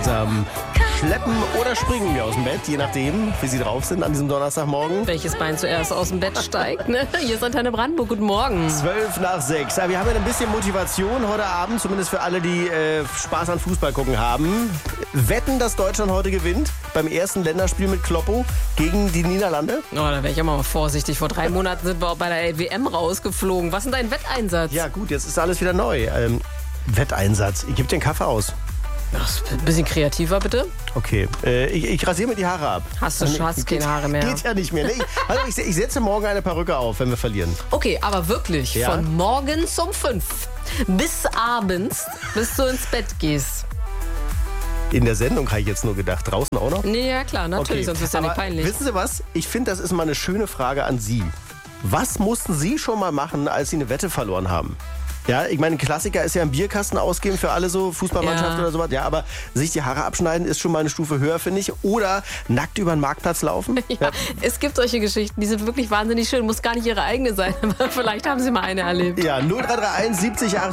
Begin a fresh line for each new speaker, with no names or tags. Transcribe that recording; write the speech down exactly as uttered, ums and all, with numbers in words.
langsam schleppen oder springen wir aus dem Bett, je nachdem, wie Sie drauf sind an diesem Donnerstagmorgen.
Welches Bein zuerst aus dem Bett steigt, ne? Hier ist Antenne Brandenburg, guten Morgen.
Zwölf nach sechs. Ja, wir haben ja ein bisschen Motivation heute Abend, zumindest für alle, die äh, Spaß an Fußball gucken haben. Wetten, dass Deutschland heute gewinnt beim ersten Länderspiel mit Kloppo gegen die Niederlande?
Oh, da wäre ich immer mal vorsichtig. Vor drei Monaten sind wir auch bei der W M rausgeflogen. Was ist denn dein Wetteinsatz?
Ja gut, jetzt ist alles wieder neu. Ähm, Wetteinsatz. Ich gebe den Kaffee aus.
Ach, ein bisschen kreativer, bitte.
Okay, äh, ich, ich rasiere mir die Haare ab.
Hast du schon, hast keine Haare mehr.
Geht ja nicht mehr. Ne? Ich, also ich, ich setze morgen eine Perücke auf, wenn wir verlieren.
Okay, aber wirklich,
Ja?
von morgens um fünf bis abends, bis du ins Bett gehst.
In der Sendung habe ich jetzt nur gedacht. Draußen auch noch?
Nee, ja klar, natürlich, sonst ist ja nicht
Aber
peinlich.
Wissen Sie was? Ich finde, das ist mal eine schöne Frage an Sie. Was mussten Sie schon mal machen, als Sie eine Wette verloren haben? Ja, ich meine, ein Klassiker ist ja ein Bierkasten ausgeben für alle so Fußballmannschaft
Ja.
oder sowas. Ja, aber sich die Haare abschneiden ist schon mal eine Stufe höher, finde ich. Oder nackt über den Marktplatz laufen.
Ja, es gibt solche Geschichten, die sind wirklich wahnsinnig schön. Muss gar nicht ihre eigene sein, aber vielleicht haben Sie mal eine erlebt.
Ja, null drei drei eins siebzig